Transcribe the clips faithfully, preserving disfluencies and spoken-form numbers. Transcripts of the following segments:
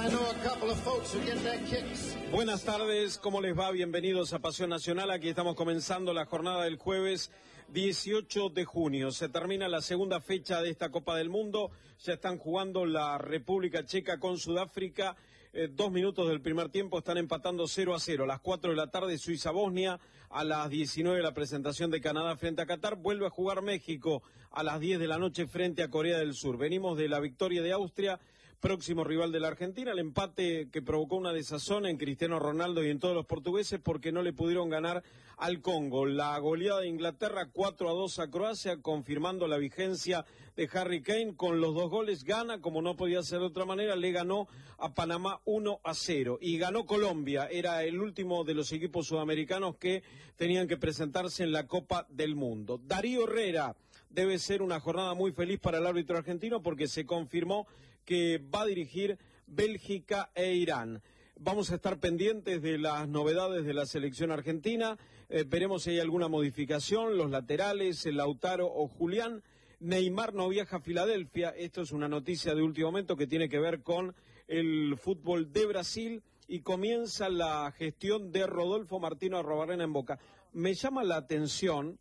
Buenas tardes, ¿cómo les va? Bienvenidos a Pasión Nacional. Aquí estamos comenzando la jornada del jueves dieciocho de junio. Se termina la segunda fecha de esta Copa del Mundo. Ya están jugando la República Checa con Sudáfrica. Eh, dos minutos del primer tiempo, están empatando cero a cero. A las cuatro de la tarde Suiza-Bosnia, a las diecinueve la presentación de Canadá frente a Qatar. Vuelve a jugar México a las diez de la noche frente a Corea del Sur. Venimos de la victoria de Austria, próximo rival de la Argentina, el empate que provocó una desazón en Cristiano Ronaldo y en todos los portugueses porque no le pudieron ganar al Congo. La goleada de Inglaterra cuatro a dos a Croacia, confirmando la vigencia de Harry Kane con los dos goles. Gana, como no podía ser de otra manera, le ganó a Panamá uno a cero. Y ganó Colombia, era el último de los equipos sudamericanos que tenían que presentarse en la Copa del Mundo. Darío Herrera, debe ser una jornada muy feliz para el árbitro argentino porque se confirmó que va a dirigir Bélgica e Irán. Vamos a estar pendientes de las novedades de la selección argentina, eh, veremos si hay alguna modificación, los laterales, el Lautaro o Julián. Neymar no viaja a Filadelfia, esto es una noticia de último momento que tiene que ver con el fútbol de Brasil y comienza la gestión de Rodolfo Martino Arrobarrena en Boca. Me llama la atención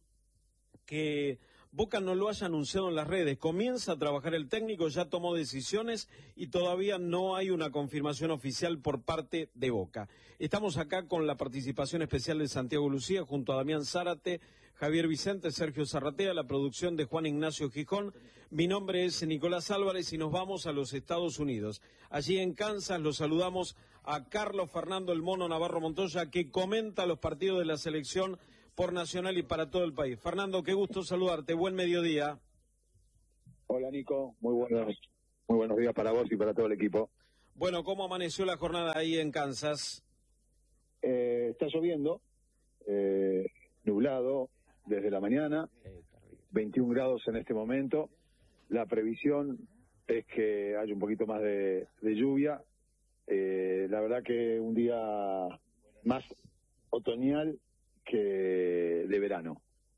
que Boca no lo haya anunciado en las redes. Comienza a trabajar el técnico, ya tomó decisiones y todavía no hay una confirmación oficial por parte de Boca. Estamos acá con la participación especial de Santiago Lucía junto a Damián Zárate, Javier Vicente, Sergio Zarratea, la producción de Juan Ignacio Gijón. Mi nombre es Nicolás Álvarez y nos vamos a los Estados Unidos. Allí en Kansas los saludamos a Carlos Fernando El Mono Navarro Montoya, que comenta los partidos de la selección por Nacional y para todo el país. Fernando, qué gusto saludarte, buen mediodía. Hola Nico, muy buenos, muy buenos días para vos y para todo el equipo. Bueno, ¿cómo amaneció la jornada ahí en Kansas? Eh, está lloviendo, eh, nublado desde la mañana, veintiún grados en este momento. La previsión es que haya un poquito más de, de lluvia. Eh, la verdad que un día más otoñal que de verano.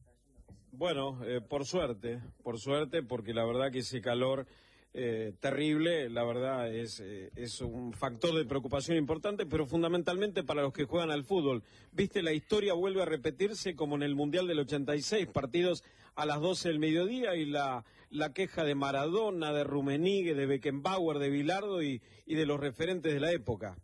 Bueno, eh, por suerte, por suerte, porque la verdad que ese calor eh, terrible, la verdad es, eh, es un factor de preocupación importante, pero fundamentalmente para los que juegan al fútbol. Viste, la historia vuelve a repetirse como en el Mundial del ochenta y seis, partidos a las doce del mediodía y la, la queja de Maradona, de Rummenigge, de Beckenbauer, de Bilardo y, y de los referentes de la época.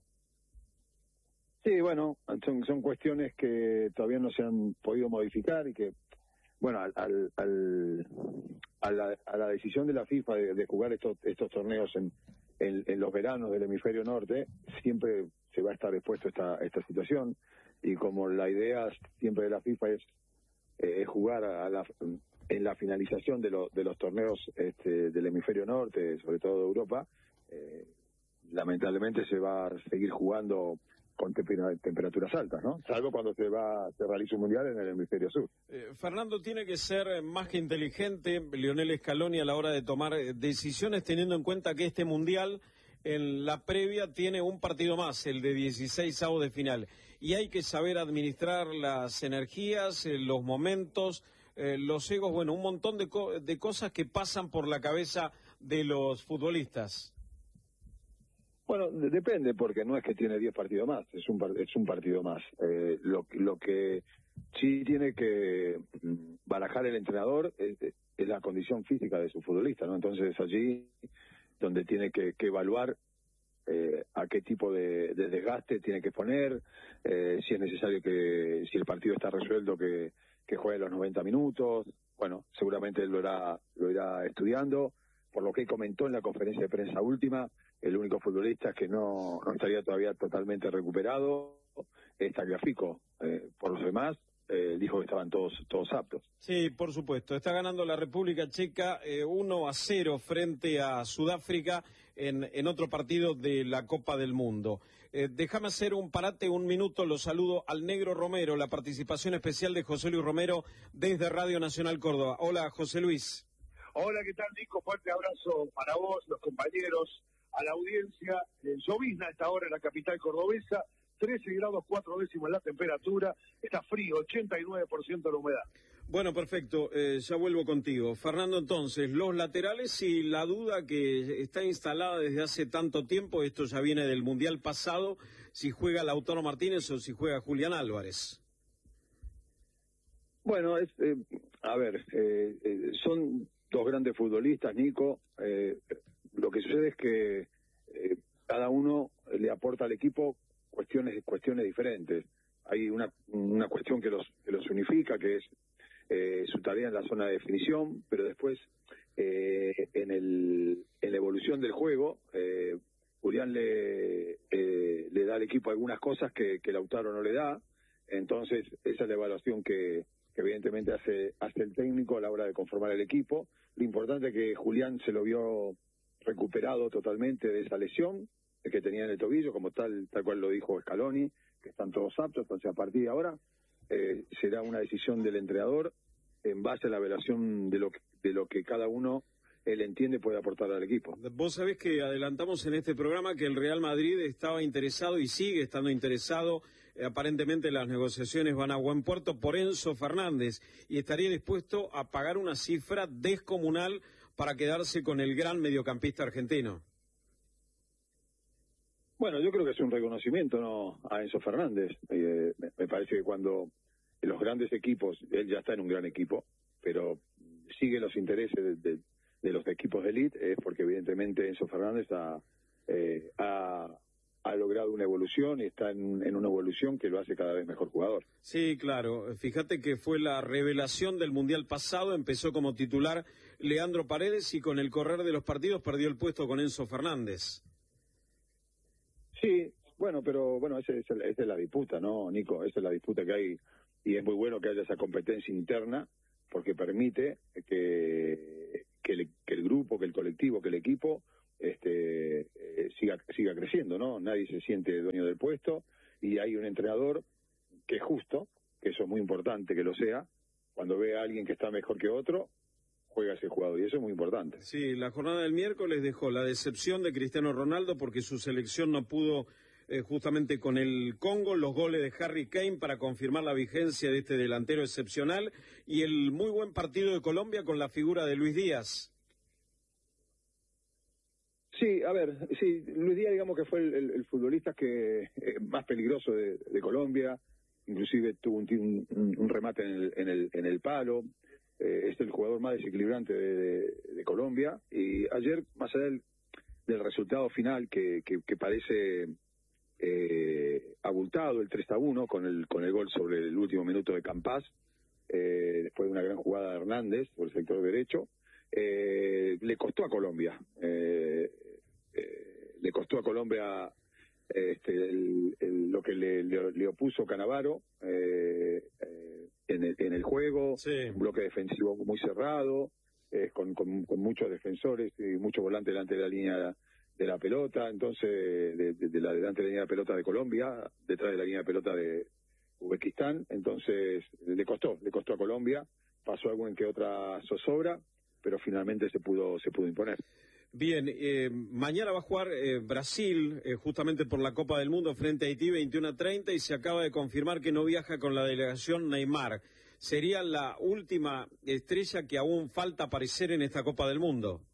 Sí, bueno, son, son cuestiones que todavía no se han podido modificar y que, bueno, al, al, al, a, la, a la decisión de la FIFA de, de jugar estos, estos torneos en, en, en los veranos del hemisferio norte, siempre se va a estar expuesto a esta, esta situación y como la idea siempre de la FIFA es, eh, es jugar a la, en la finalización de, lo, de los torneos este, del hemisferio norte, sobre todo de Europa, eh, lamentablemente se va a seguir jugando con temperaturas altas, ¿no? Salvo cuando se va se realiza un mundial en el hemisferio sur. Eh, Fernando, tiene que ser más que inteligente Lionel Scaloni a la hora de tomar decisiones, teniendo en cuenta que este mundial en la previa tiene un partido más, el de dieciséis avos de final, y hay que saber administrar las energías, eh, los momentos, eh, los egos, bueno, un montón de, co de cosas que pasan por la cabeza de los futbolistas. Bueno, depende, porque no es que tiene diez partidos más, es un es un partido más. Eh, lo, lo que sí tiene que barajar el entrenador es, es la condición física de su futbolista, ¿no? Entonces allí donde tiene que, que evaluar eh, a qué tipo de, de desgaste tiene que poner, eh, si es necesario que, si el partido está resuelto, que, que juegue los noventa minutos. Bueno, seguramente lo irá, lo irá estudiando. Por lo que comentó en la conferencia de prensa última, el único futbolista que no, no estaría todavía totalmente recuperado es Tagliafico. Eh, por los demás, eh, dijo que estaban todos todos aptos. Sí, por supuesto. Está ganando la República Checa eh, uno a cero frente a Sudáfrica en, en otro partido de la Copa del Mundo. Eh, déjame hacer un parate, un minuto, lo saludo al Negro Romero, la participación especial de José Luis Romero desde Radio Nacional Córdoba. Hola, José Luis. Hola, ¿qué tal, Nico? Fuerte abrazo para vos, los compañeros, a la audiencia. Eh, llovizna a esta hora en la capital cordobesa, trece grados cuatro décimos la temperatura, está frío, ochenta y nueve por ciento la humedad. Bueno, perfecto, eh, ya vuelvo contigo. Fernando, entonces, los laterales y la duda que está instalada desde hace tanto tiempo, esto ya viene del Mundial pasado, si juega Lautaro Martínez o si juega Julián Álvarez. Bueno, es, eh, a ver, eh, eh, son dos grandes futbolistas, Nico. Eh, lo que sucede es que eh, cada uno le aporta al equipo cuestiones cuestiones diferentes. Hay una, una cuestión que los, que los unifica, que es eh, su tarea en la zona de definición, pero después eh, en, el, en la evolución del juego, eh, Julián le, eh, le da al equipo algunas cosas que, que Lautaro no le da. Entonces esa es la evaluación que, que evidentemente hace, hace el técnico a la hora de conformar el equipo. Lo importante es que Julián se lo vio recuperado totalmente de esa lesión que tenía en el tobillo, como tal, tal cual lo dijo Scaloni, que están todos aptos. Entonces a partir de ahora eh, será una decisión del entrenador en base a la evaluación de lo que, de lo que cada uno él entiende puede aportar al equipo. Vos sabés que adelantamos en este programa que el Real Madrid estaba interesado y sigue estando interesado, eh, aparentemente las negociaciones van a buen puerto, por Enzo Fernández, y estaría dispuesto a pagar una cifra descomunal para quedarse con el gran mediocampista argentino. Bueno, yo creo que es un reconocimiento, ¿no?, a Enzo Fernández. Eh, me, me parece que cuando los grandes equipos, él ya está en un gran equipo, pero sigue los intereses de, de, de los equipos de élite, es porque evidentemente Enzo Fernández ha, eh, ha, ha logrado una evolución y está en, en una evolución que lo hace cada vez mejor jugador. Sí, claro. Fíjate que fue la revelación del Mundial pasado, empezó como titular Leandro Paredes y con el correr de los partidos perdió el puesto con Enzo Fernández. Sí, bueno, pero bueno, esa es, esa es la disputa, ¿no, Nico? Esa es la disputa que hay y es muy bueno que haya esa competencia interna porque permite que, que, el, que el grupo, que el colectivo, que el equipo este, eh, siga, siga creciendo, ¿no? Nadie se siente dueño del puesto y hay un entrenador que es justo, que eso es muy importante que lo sea, cuando ve a alguien que está mejor que otro, juega ese jugador y eso es muy importante. Sí, la jornada del miércoles dejó la decepción de Cristiano Ronaldo porque su selección no pudo eh, justamente con el Congo, los goles de Harry Kane para confirmar la vigencia de este delantero excepcional y el muy buen partido de Colombia con la figura de Luis Díaz. Sí, a ver, sí, Luis Díaz digamos que fue el, el, el futbolista que eh, más peligroso de, de Colombia, inclusive tuvo un, un, un remate en el, en el, en el palo. Eh, es el jugador más desequilibrante de, de, de Colombia y ayer, más allá del, del resultado final que, que, que parece eh, abultado, el tres a uno con el, con el gol sobre el último minuto de Campas, eh, después de una gran jugada de Hernández por el sector derecho, eh, le costó a Colombia, eh, eh, le costó a Colombia este, el, el, lo que le, le, le opuso Cannavaro, eh, eh, En el, en el juego, sí. Un bloque defensivo muy cerrado, eh, con, con, con muchos defensores y muchos volantes delante de la línea de la pelota, entonces, de, de, de la delante de la línea de pelota de Colombia, detrás de la línea de pelota de Uzbekistán, entonces le costó, le costó a Colombia, pasó alguna que otra zozobra, pero finalmente se pudo, se pudo imponer. Bien, eh, mañana va a jugar eh, Brasil, eh, justamente por la Copa del Mundo frente a Haití, veintiuno a treinta, y se acaba de confirmar que no viaja con la delegación Neymar. ¿Sería la última estrella que aún falta aparecer en esta Copa del Mundo?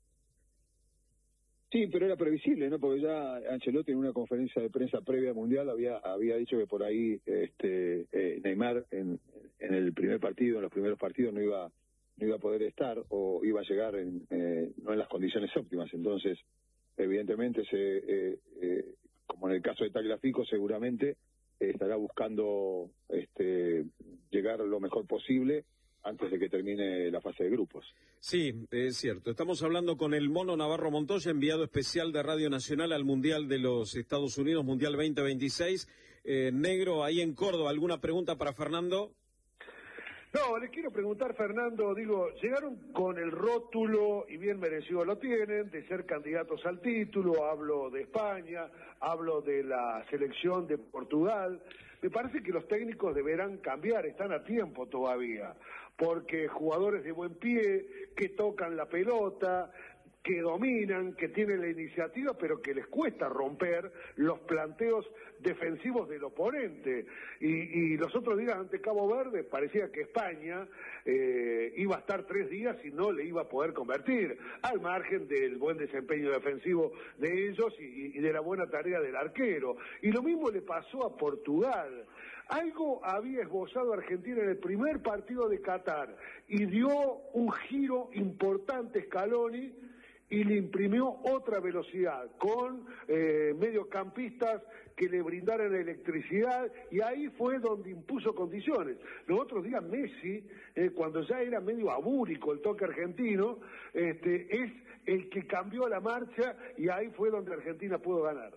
Sí, pero era previsible, ¿no? Porque ya Ancelotti en una conferencia de prensa previa al Mundial había había dicho que por ahí este eh, Neymar en, en el primer partido, en los primeros partidos no iba no iba a poder estar o iba a llegar en, eh, no en las condiciones óptimas. Entonces, evidentemente, se, eh, eh, como en el caso de Tagliafico, seguramente eh, estará buscando este, llegar lo mejor posible antes de que termine la fase de grupos. Sí, es cierto. Estamos hablando con el Mono Navarro Montoya, enviado especial de Radio Nacional al Mundial de los Estados Unidos, Mundial veinte veintiséis. Eh, Negro, ahí en Córdoba, ¿alguna pregunta para Fernando? No, le quiero preguntar, Fernando, digo, llegaron con el rótulo, y bien merecido lo tienen, de ser candidatos al título, hablo de España, hablo de la selección de Portugal. Me parece que los técnicos deberán cambiar, están a tiempo todavía, porque jugadores de buen pie, que tocan la pelota, que dominan, que tienen la iniciativa, pero que les cuesta romper los planteos defensivos del oponente. Y, y los otros días ante Cabo Verde parecía que España eh, iba a estar tres días y no le iba a poder convertir, al margen del buen desempeño defensivo de ellos y, y de la buena tarea del arquero. Y lo mismo le pasó a Portugal. Algo había esbozado Argentina en el primer partido de Qatar y dio un giro importante Scaloni y le imprimió otra velocidad con eh, mediocampistas que le brindaran electricidad, y ahí fue donde impuso condiciones. Los otros días Messi, eh, cuando ya era medio abúrico el toque argentino, este, es el que cambió la marcha, y ahí fue donde Argentina pudo ganar.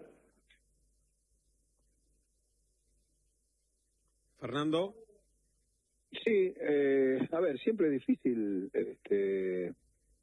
Fernando. Sí, eh, a ver, siempre es difícil este,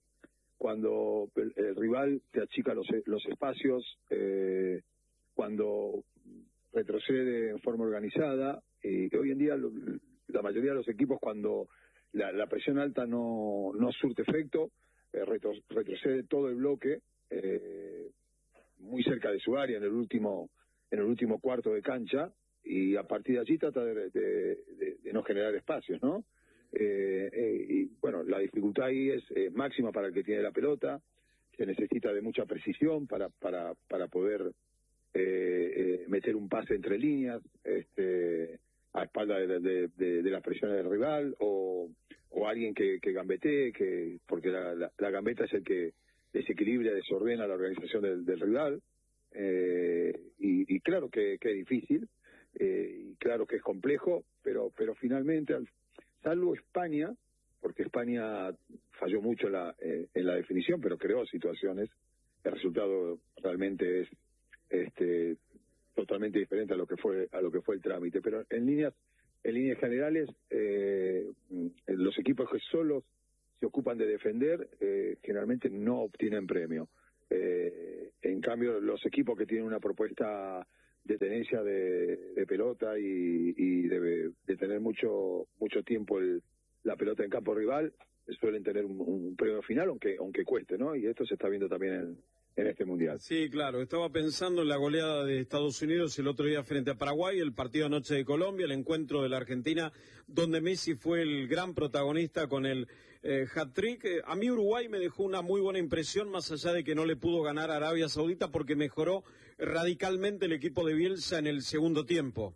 cuando el, el rival te achica los, los espacios, eh, cuando retrocede en forma organizada, y hoy en día lo, la mayoría de los equipos, cuando la, la presión alta no, no surte efecto, eh, retro, retrocede todo el bloque eh, muy cerca de su área en el último en el último cuarto de cancha, y a partir de allí trata de, de, de, de no generar espacios, ¿no? Eh, eh, y bueno, la dificultad ahí es eh, máxima para el que tiene la pelota, se necesita de mucha precisión para para para poder eh, eh, meter un pase entre líneas, este, a espalda de, de, de, de las presiones del rival, o, o alguien que, que gambetee, que, porque la, la, la gambeta es el que desequilibra, desordena la organización del, del rival, eh, y, y claro que, que es difícil, eh, y claro que es complejo, pero, pero finalmente, al, salvo España, porque España falló mucho en la, eh, en la definición, pero creó situaciones, el resultado realmente es este totalmente diferente a lo que fue a lo que fue el trámite, pero en líneas en líneas generales eh, los equipos que solo se ocupan de defender eh, generalmente no obtienen premio. Eh, en cambio, los equipos que tienen una propuesta de tenencia de, de pelota y, y de, de tener mucho mucho tiempo el, la pelota en campo rival suelen tener un, un premio final, aunque aunque cueste, ¿no? Y esto se está viendo también en en este mundial. Sí, claro, estaba pensando en la goleada de Estados Unidos el otro día frente a Paraguay, el partido anoche de Colombia, el encuentro de la Argentina, donde Messi fue el gran protagonista con el eh, hat-trick. Eh, a mí Uruguay me dejó una muy buena impresión, más allá de que no le pudo ganar a Arabia Saudita, porque mejoró radicalmente el equipo de Bielsa en el segundo tiempo.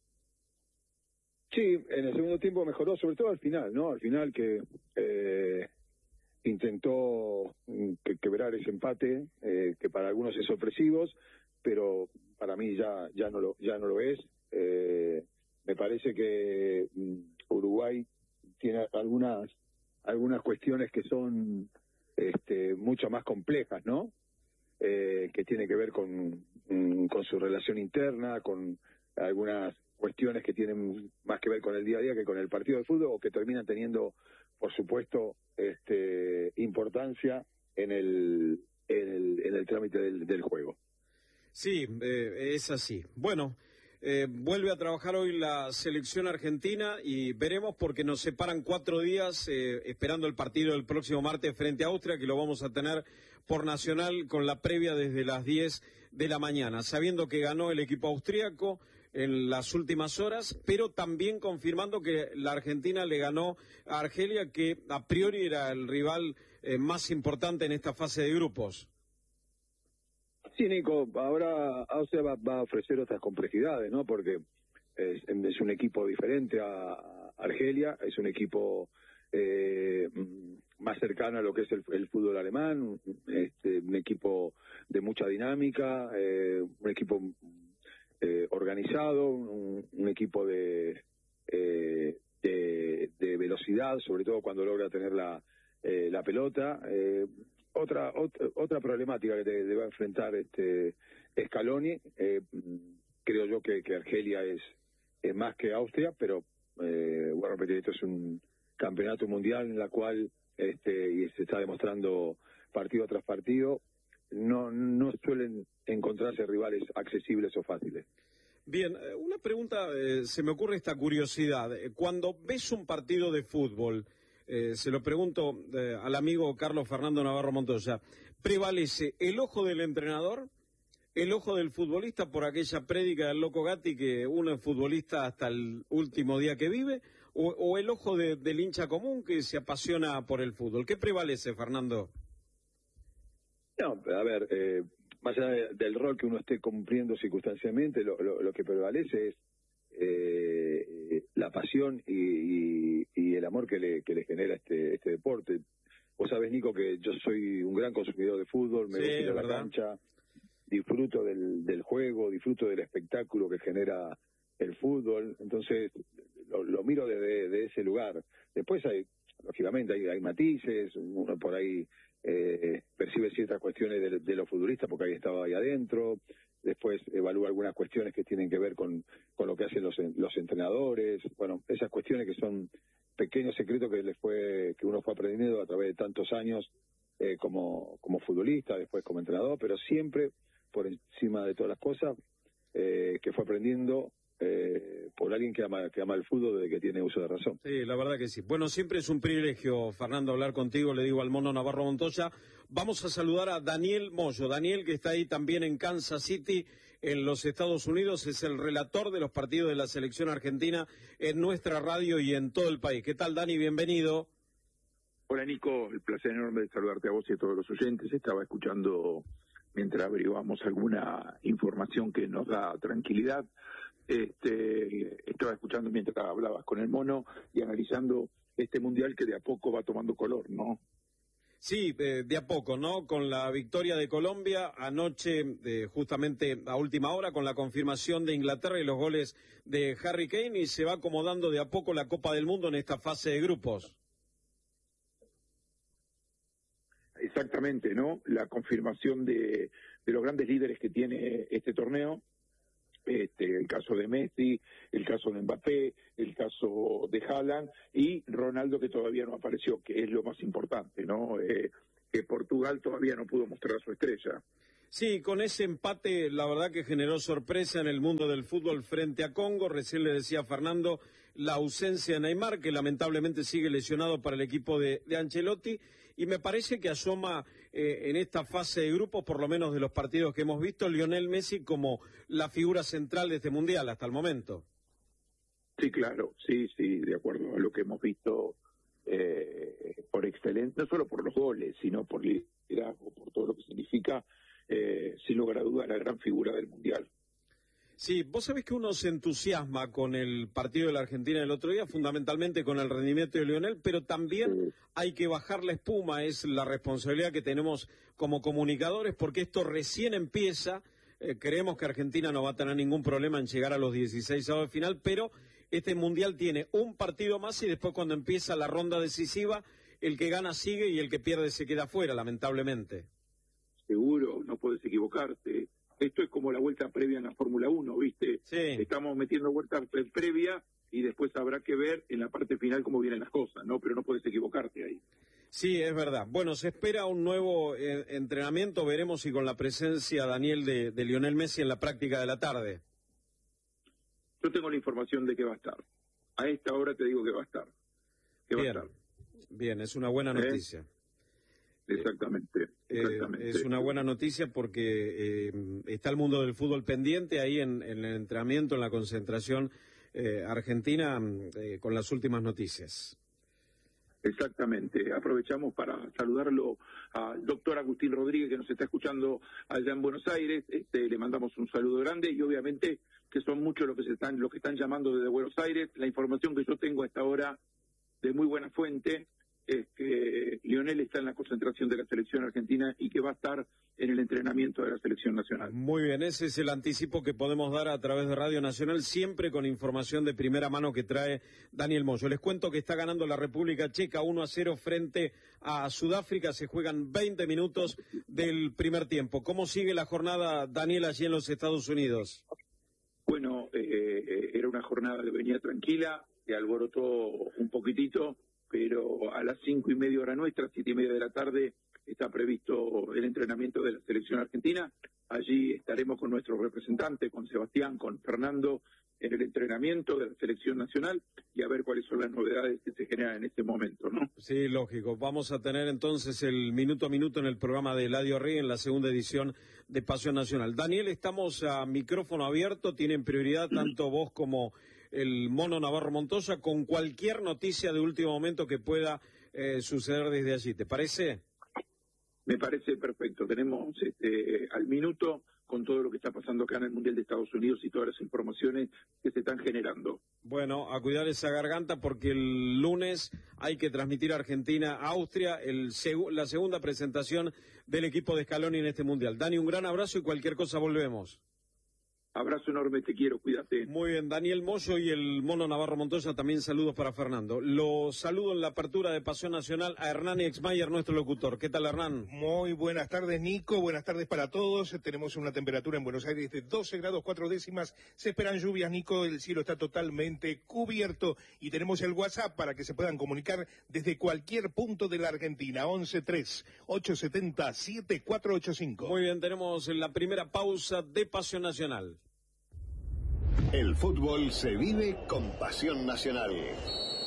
Sí, en el segundo tiempo mejoró, sobre todo al final, ¿no? Al final que eh, intentó que, quebrar ese empate, eh, que para algunos es sorpresivo, pero para mí ya ya no lo ya no lo es. Eh, me parece que um, Uruguay tiene algunas algunas cuestiones que son este, mucho más complejas, ¿no? Eh, que tiene que ver con um, con su relación interna, con algunas cuestiones que tienen más que ver con el día a día que con el partido de fútbol, o que terminan teniendo, por supuesto, este, importancia en el, en el, en el trámite del, del juego. Sí, eh, es así. Bueno, eh, vuelve a trabajar hoy la selección argentina y veremos, porque nos separan cuatro días eh, esperando el partido del próximo martes frente a Austria, que lo vamos a tener por Nacional con la previa desde las diez de la mañana, sabiendo que ganó el equipo austríaco en las últimas horas, pero también confirmando que la Argentina le ganó a Argelia, que a priori era el rival eh, más importante en esta fase de grupos. Sí, Nico, ahora Austria va, va a ofrecer otras complejidades, ¿no? Porque es, es un equipo diferente a Argelia, es un equipo eh, más cercano a lo que es el, el fútbol alemán, este, un equipo de mucha dinámica, eh, un equipo Eh, organizado, un, un equipo de, eh, de de velocidad, sobre todo cuando logra tener la eh, la pelota. Eh, otra, otra otra problemática que te, te va a enfrentar este Scaloni, eh, creo yo que, que Argelia es, es más que Austria, pero eh, bueno, repetir, esto es un campeonato mundial en la cual este y se está demostrando partido tras partido. No, no suelen encontrarse rivales accesibles o fáciles. Bien, una pregunta, eh, se me ocurre esta curiosidad. Cuando ves un partido de fútbol, eh, se lo pregunto eh, al amigo Carlos Fernando Navarro Montoya, ¿prevalece el ojo del entrenador, el ojo del futbolista por aquella prédica del loco Gatti que uno es futbolista hasta el último día que vive, o, o el ojo de, del hincha común que se apasiona por el fútbol? ¿Qué prevalece, Fernando? No, a ver, eh, más allá de, del rol que uno esté cumpliendo circunstancialmente, lo, lo, lo que prevalece es eh, la pasión y, y, y el amor que le, que le genera este, este deporte. Vos sabés, Nico, que yo soy un gran consumidor de fútbol, me sí, gusta ir a la ¿verdad? cancha, disfruto del, del juego, disfruto del espectáculo que genera el fútbol, entonces lo, lo miro desde de ese lugar. Después hay, lógicamente, hay, hay matices, uno por ahí eh, percibe ciertas cuestiones de, de los futbolistas porque ahí estaba ahí adentro, después evalúa algunas cuestiones que tienen que ver con, con lo que hacen los, los entrenadores, bueno, esas cuestiones que son pequeños secretos que les fue que uno fue aprendiendo a través de tantos años eh, como, como futbolista, después como entrenador, pero siempre por encima de todas las cosas eh, que fue aprendiendo eh, por alguien que ama, que ama el fútbol desde que tiene uso de razón. Sí, la verdad que sí. Bueno, siempre es un privilegio, Fernando, hablar contigo, le digo al mono Navarro Montoya. Vamos a saludar a Daniel Moyo. Daniel, que está ahí también en Kansas City, en los Estados Unidos, es el relator de los partidos de la selección argentina en nuestra radio y en todo el país. ¿Qué tal, Dani? Bienvenido. Hola, Nico. El placer enorme de saludarte a vos y a todos los oyentes. Estaba escuchando mientras averiguamos alguna información que nos da tranquilidad. Este, estaba escuchando mientras hablabas con el mono y analizando este mundial que de a poco va tomando color, ¿no? Sí, eh, de a poco, ¿no? Con la victoria de Colombia anoche, eh, justamente a última hora, con la confirmación de Inglaterra y los goles de Harry Kane, y se va acomodando de a poco la Copa del Mundo en esta fase de grupos. Exactamente, ¿no? La confirmación de, de los grandes líderes que tiene este torneo. Este, el caso de Messi, el caso de Mbappé, el caso de Haaland y Ronaldo, que todavía no apareció, que es lo más importante, ¿no? Eh, que Portugal todavía no pudo mostrar su estrella. Sí, con ese empate, la verdad que generó sorpresa en el mundo del fútbol frente a Congo. Recién le decía a Fernando la ausencia de Neymar, que lamentablemente sigue lesionado para el equipo de, de Ancelotti. Y me parece que asoma eh, en esta fase de grupos, por lo menos de los partidos que hemos visto, Lionel Messi como la figura central de este Mundial hasta el momento. Sí, claro, sí, sí, de acuerdo a lo que hemos visto eh, por excelencia, no solo por los goles, sino por liderazgo, por todo lo que significa, eh, sin lugar a duda, la gran figura del Mundial. Sí, vos sabés que uno se entusiasma con el partido de la Argentina del otro día, fundamentalmente con el rendimiento de Lionel, pero también sí. Hay que bajar la espuma, es la responsabilidad que tenemos como comunicadores, porque esto recién empieza. Eh, creemos que Argentina no va a tener ningún problema en llegar a los dieciséis avos de final, pero este Mundial tiene un partido más y después cuando empieza la ronda decisiva, el que gana sigue y el que pierde se queda fuera, lamentablemente. Seguro, no puedes equivocarte. Esto es como la vuelta previa en la Fórmula uno, ¿viste? Sí. Estamos metiendo vueltas previa y después habrá que ver en la parte final cómo vienen las cosas, ¿no? Pero no puedes equivocarte ahí. Sí, es verdad. Bueno, se espera un nuevo eh, entrenamiento, veremos si con la presencia, Daniel, de, de Lionel Messi en la práctica de la tarde. Yo tengo la información de que va a estar. A esta hora te digo que va a estar. Que bien, va a estar. Bien, es una buena noticia. ¿Eh? Exactamente, exactamente. Eh, es una buena noticia porque eh, está el mundo del fútbol pendiente ahí en, en el entrenamiento, en la concentración eh, argentina, eh, con las últimas noticias. Exactamente. Aprovechamos para saludarlo al doctor Agustín Rodríguez, que nos está escuchando allá en Buenos Aires. Este, le mandamos un saludo grande y obviamente que son muchos los que se están, los que están llamando desde Buenos Aires. La información que yo tengo a esta hora de muy buena fuente es que Lionel está en la concentración de la selección argentina y que va a estar en el entrenamiento de la selección nacional. Muy bien, ese es el anticipo que podemos dar a través de Radio Nacional, siempre con información de primera mano que trae Daniel Moyo. Les cuento que está ganando la República Checa uno a cero frente a Sudáfrica. Se juegan veinte minutos del primer tiempo. ¿Cómo sigue la jornada, Daniel, allí en los Estados Unidos? Bueno, eh, era una jornada que venía tranquila, que alborotó un poquitito, pero a las cinco y media hora nuestra, siete y media de la tarde, está previsto el entrenamiento de la selección argentina, allí estaremos con nuestros representantes, con Sebastián, con Fernando, en el entrenamiento de la selección nacional y a ver cuáles son las novedades que se generan en este momento, ¿no? Sí, lógico. Vamos a tener entonces el minuto a minuto en el programa de Eladio Rey en la segunda edición de Pasión Nacional. Daniel, estamos a micrófono abierto, tienen prioridad tanto vos como el Mono Navarro Montoya con cualquier noticia de último momento que pueda eh, suceder desde allí. ¿Te parece? Me parece perfecto. Tenemos este, al minuto con todo lo que está pasando acá en el Mundial de Estados Unidos y todas las informaciones que se están generando. Bueno, a cuidar esa garganta porque el lunes hay que transmitir a Argentina, Austria, el seg- la segunda presentación del equipo de Scaloni en este Mundial. Dani, un gran abrazo y cualquier cosa volvemos. Abrazo enorme, te quiero, cuídate. Muy bien, Daniel Moyo y el Mono Navarro Montoya, también saludos para Fernando. Lo saludo en la apertura de Pasión Nacional a Hernán Exmayer, nuestro locutor. ¿Qué tal, Hernán? Muy buenas tardes, Nico. Buenas tardes para todos. Tenemos una temperatura en Buenos Aires de doce grados cuatro décimas. Se esperan lluvias, Nico. El cielo está totalmente cubierto. Y tenemos el WhatsApp para que se puedan comunicar desde cualquier punto de la Argentina. once tres ocho siete cero siete cuatro ocho cinco. Muy bien, tenemos la primera pausa de Pasión Nacional. El fútbol se vive con Pasión Nacional.